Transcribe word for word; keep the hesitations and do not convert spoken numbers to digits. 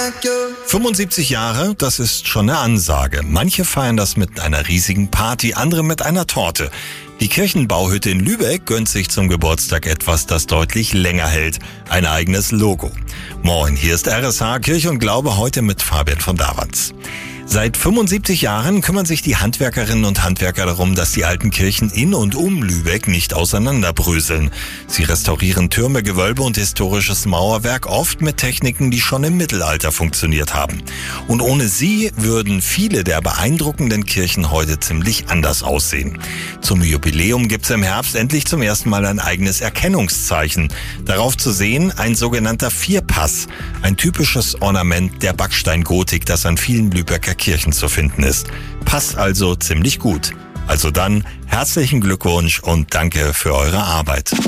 fünfundsiebzig Jahre, das ist schon eine Ansage. Manche feiern das mit einer riesigen Party, andere mit einer Torte. Die Kirchenbauhütte in Lübeck gönnt sich zum Geburtstag etwas, das deutlich länger hält. Ein eigenes Logo. Moin, hier ist R S H Kirche und Glaube, heute mit Fabian von Davanz. Seit fünfundsiebzig Jahren kümmern sich die Handwerkerinnen und Handwerker darum, dass die alten Kirchen in und um Lübeck nicht auseinanderbröseln. Sie restaurieren Türme, Gewölbe und historisches Mauerwerk, oft mit Techniken, die schon im Mittelalter funktioniert haben. Und ohne sie würden viele der beeindruckenden Kirchen heute ziemlich anders aussehen. Zum Jubiläum gibt's im Herbst endlich zum ersten Mal ein eigenes Erkennungszeichen. Darauf zu sehen ein sogenannter Vierpass, ein typisches Ornament der Backsteingotik, das an vielen Lübecker Kirchen zu finden ist. Passt also ziemlich gut. Also dann herzlichen Glückwunsch und danke für eure Arbeit.